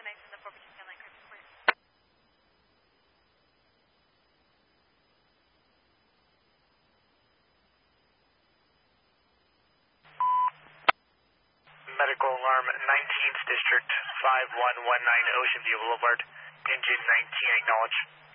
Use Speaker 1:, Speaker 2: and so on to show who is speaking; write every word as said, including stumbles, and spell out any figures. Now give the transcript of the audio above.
Speaker 1: connecting the four Pacific Line Cruise Support.
Speaker 2: Medical alarm, nineteenth District, five one one nine Ocean View Boulevard, engine nineteen, acknowledge.